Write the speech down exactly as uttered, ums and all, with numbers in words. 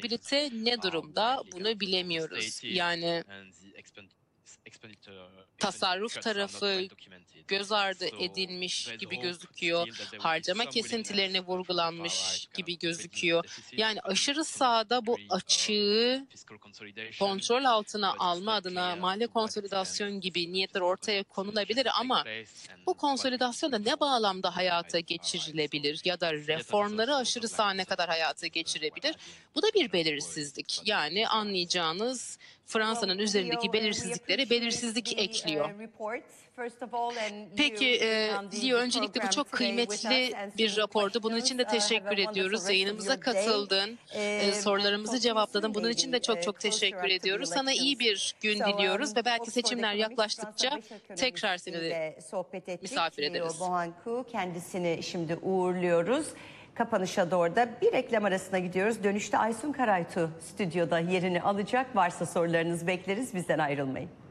stabilite ne durumda bunu bilemiyoruz. Yani tasarruf tarafı göz ardı edilmiş gibi gözüküyor. Harcama kesintilerine vurgulanmış gibi gözüküyor. Yani aşırı sağda bu açığı kontrol altına alma adına mali konsolidasyon gibi niyetler ortaya konulabilir ama bu konsolidasyon da ne bağlamda hayata geçirilebilir ya da reformları aşırı sağa ne kadar hayata geçirebilir? Bu da bir belirsizlik. Yani anlayacağınız Fransa'nın üzerindeki belirsizliklere belirsizlik ekliyor. Peki, e, Leo, öncelikle bu çok kıymetli bir rapordu. Bunun için de teşekkür ediyoruz. Yayınımıza katıldın, e, sorularımızı cevapladın. Bunun için de çok çok teşekkür ediyoruz. Sana iyi bir gün diliyoruz ve belki seçimler yaklaştıkça tekrar seni de misafir ederiz. Kendisini şimdi uğurluyoruz. Kapanışa doğru da bir reklam arasına gidiyoruz. Dönüşte Aysun Karaytu stüdyoda yerini alacak. Varsa sorularınız bekleriz. Bizden ayrılmayın.